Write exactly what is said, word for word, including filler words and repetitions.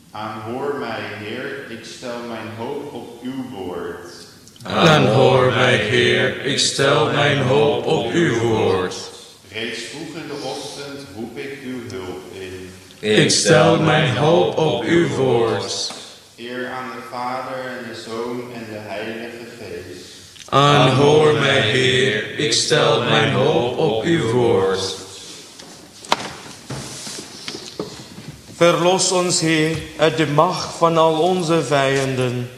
Aanhoor mij, Heer, ik stel mijn hoop op uw woord. Aanhoor mij, Heer, ik stel mijn hoop op uw woord. Reeds vroeg in de ochtend roep ik uw hulp in. Ik stel mijn hoop op uw woord. Eer aan de Vader en de Zoon en de Heilige Geest. Aanhoor mij, Heer, ik stel mijn hoop op uw woord. Verlos ons, Heer, uit de macht van al onze vijanden